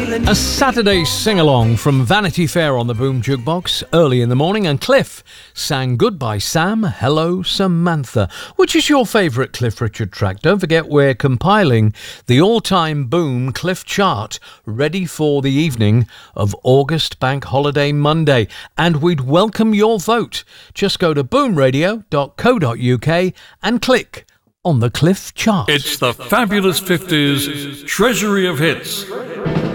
A Saturday sing-along from Vanity Fair on the Boom Jukebox early in the morning, and Cliff sang Goodbye Sam, Hello Samantha. Which is your favourite Cliff Richard track? Don't forget we're compiling the all-time Boom Cliff chart ready for the evening of August Bank Holiday Monday, and we'd welcome your vote. Just go to boomradio.co.uk and click on the Cliff chart. It's the Fabulous 50s Treasury of Hits.